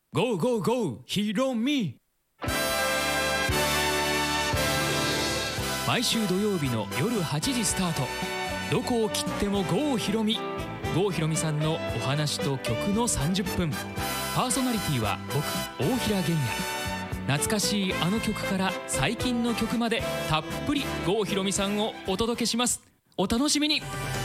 ゴーゴーゴーヒロミ。毎週土曜日の夜8時スタート。どこを切っても郷ひろみ。郷ひろみさんのお話と曲の30分。パーソナリティは僕、大平玄也。懐かしいあの曲から最近の曲までたっぷり郷ひろみさんをお届けします。お楽しみに。